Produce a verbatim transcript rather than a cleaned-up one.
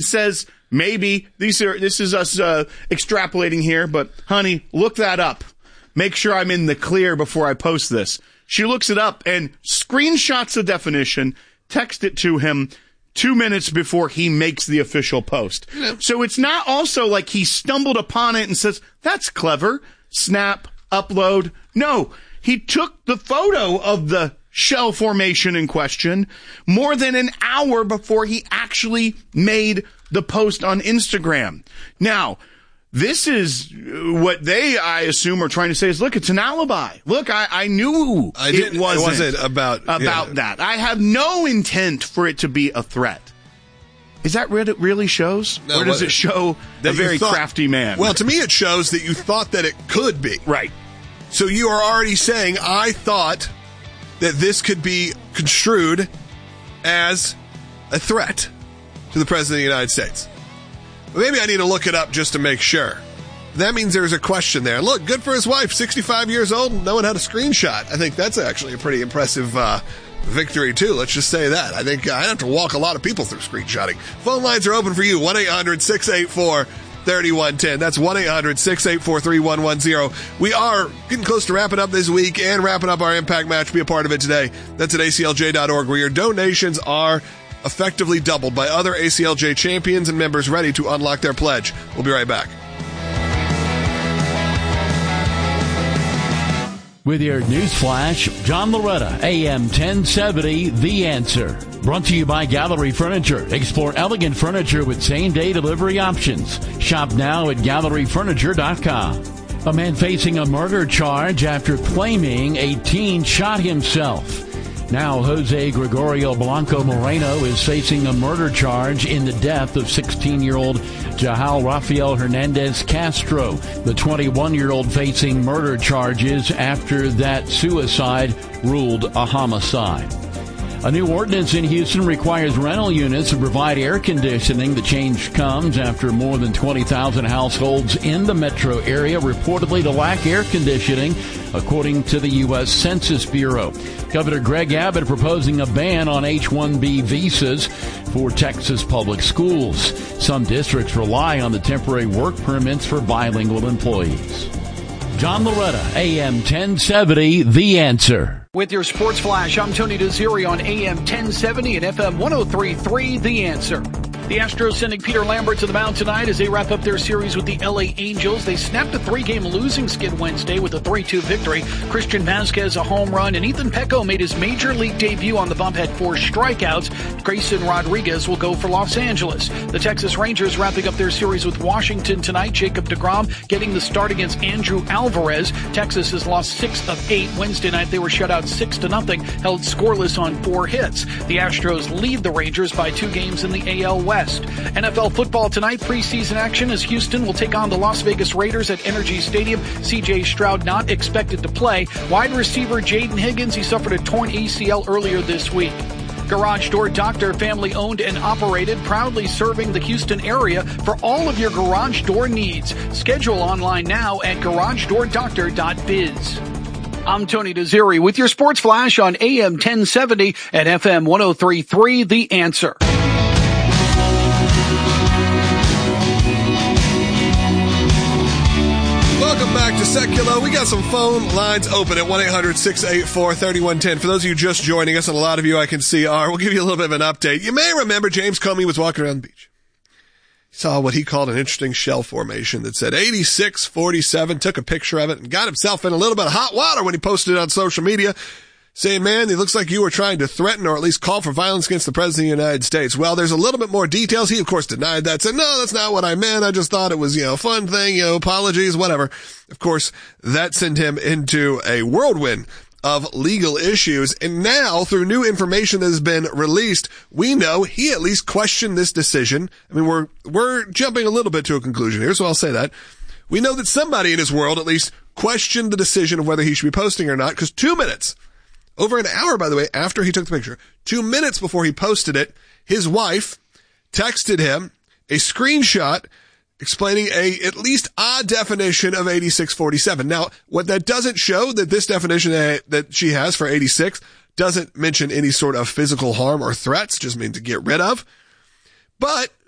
says, maybe, these are this is us uh, extrapolating here, but honey, look that up. Make sure I'm in the clear before I post this. She looks it up and screenshots the definition, text it to him two minutes before he makes the official post. Yeah. So it's not also like he stumbled upon it and says, that's clever, snap, upload. No, he took the photo of the shell formation in question more than an hour before he actually made the post on Instagram. Now, this is what they, I assume, are trying to say is, look, it's an alibi. Look, I, I knew I it wasn't, it wasn't about, about yeah. that. I have no intent for it to be a threat. Is that what it really shows? No, or does what, it show a very thought, crafty man? Well, to me, it shows that you thought that it could be. Right. So you are already saying, I thought that this could be construed as a threat to the President of the United States. Maybe I need to look it up just to make sure. That means there's a question there. Look, good for his wife, sixty-five years old, no one had a screenshot. I think that's actually a pretty impressive uh, victory, too. Let's just say that. I think uh, I'd have to walk a lot of people through screenshotting. Phone lines are open for you, one eight hundred six eight four three one one zero. That's one eight hundred six eight four three one one zero. We are getting close to wrapping up this week and wrapping up our Impact Match. Be a part of it today. That's at A C L J dot org, where your donations are effectively doubled by other A C L J champions and members ready to unlock their pledge. We'll be right back. With your news flash, John Loretta, A M ten seventy, The Answer. Brought to you by Gallery Furniture. Explore elegant furniture with same-day delivery options. Shop now at gallery furniture dot com. A man facing a murder charge after claiming a teen shot himself. Now, Jose Gregorio Blanco Moreno is facing a murder charge in the death of sixteen-year-old Jahal Rafael Hernandez Castro. The twenty-one-year-old facing murder charges after that suicide ruled a homicide. A new ordinance in Houston requires rental units to provide air conditioning. The change comes after more than twenty thousand households in the metro area reportedly to lack air conditioning, according to the U S Census Bureau. Governor Greg Abbott proposing a ban on H one B visas for Texas public schools. Some districts rely on the temporary work permits for bilingual employees. John Loretta, A M ten seventy, The Answer. With your Sports Flash, I'm Tony Desiri on A M ten seventy and F M one oh three point three, The Answer. The Astros sending Peter Lambert to the mound tonight as they wrap up their series with the L A Angels. They snapped a three-game losing skid Wednesday with a three two victory. Christian Vasquez a home run, and Ethan Pecco made his major league debut on the bump, had four strikeouts. Grayson Rodriguez will go for Los Angeles. The Texas Rangers wrapping up their series with Washington tonight. Jacob deGrom getting the start against Andrew Alvarez. Texas has lost six of eight. Wednesday night they were shut out six to nothing, held scoreless on four hits. The Astros lead the Rangers by two games in the A L West. N F L football tonight, preseason action as Houston will take on the Las Vegas Raiders at Energy Stadium. C J Stroud not expected to play. Wide receiver Jaden Higgins, he suffered a torn A C L earlier this week. Garage Door Doctor, family owned and operated, proudly serving the Houston area for all of your garage door needs. Schedule online now at garage door doctor dot biz. I'm Tony Desiri with your Sports Flash on A M ten seventy and F M one oh three point three, The Answer. Welcome back to Secular. We got some phone lines open at one eight hundred six eight four three one one zero. For those of you just joining us, and a lot of you I can see are, we'll give you a little bit of an update. You may remember James Comey was walking around the beach. He saw what he called an interesting shell formation that said eighty-six forty-seven, took a picture of it, and got himself in a little bit of hot water when he posted it on social media, saying, man, it looks like you were trying to threaten or at least call for violence against the President of the United States. Well, there's a little bit more details. He, of course, denied that, said, no, that's not what I meant. I just thought it was, you know, a fun thing, you know, apologies, whatever. Of course, that sent him into a whirlwind of legal issues. And now, through new information that has been released, we know he at least questioned this decision. I mean, we're, we're jumping a little bit to a conclusion here, so I'll say that. We know that somebody in his world at least questioned the decision of whether he should be posting or not, because two minutes Over an hour, by the way, after he took the picture, two minutes before he posted it, his wife texted him a screenshot explaining a at least odd definition of eighty-six forty-seven. Now, what that doesn't show, that this definition that, that she has for eighty-six doesn't mention any sort of physical harm or threats, just mean to get rid of. But